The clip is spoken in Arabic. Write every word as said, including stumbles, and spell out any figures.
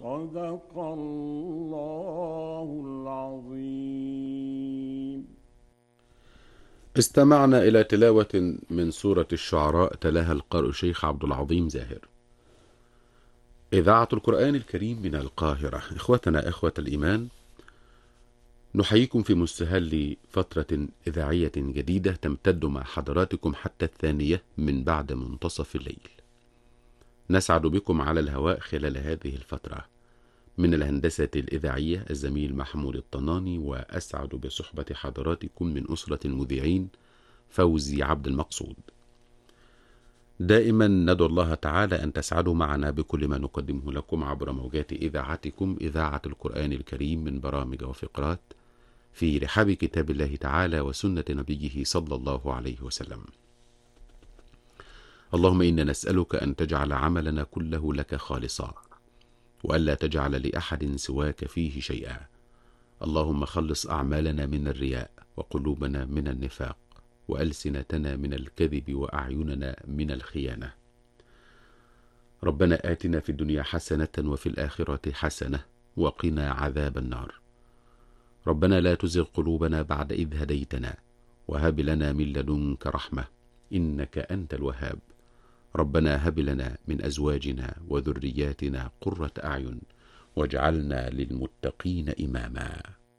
صدق الله العظيم. استمعنا إلى تلاوة من سورة الشعراء تلاها القارئ الشيخ عبد العظيم زاهر. إذاعة القرآن الكريم من القاهرة. إخوتنا إخوة الإيمان، نحييكم في مستهل فترة إذاعية جديدة تمتد مع حضراتكم حتى الثانية من بعد منتصف الليل. نسعد بكم على الهواء خلال هذه الفترة. من الهندسة الإذاعية الزميل محمود الطناني، وأسعد بصحبة حضراتكم من أسرة المذيعين فوزي عبد المقصود. دائما ندعو الله تعالى أن تسعدوا معنا بكل ما نقدمه لكم عبر موجات إذاعتكم إذاعة القرآن الكريم من برامج وفقرات في رحاب كتاب الله تعالى وسنة نبيه صلى الله عليه وسلم. اللهم إنا نسألك أن تجعل عملنا كله لك خالصا، وألا تجعل لأحد سواك فيه شيئا. اللهم خلص أعمالنا من الرياء، وقلوبنا من النفاق، وألسنتنا من الكذب، وأعيننا من الخيانة. ربنا آتنا في الدنيا حسنة وفي الآخرة حسنة وقنا عذاب النار. ربنا لا تزغ قلوبنا بعد إذ هديتنا، وهب لنا من لدنك رحمة إنك أنت الوهاب. ربنا هب لنا من أزواجنا وذرياتنا قرة أعين واجعلنا للمتقين إماما.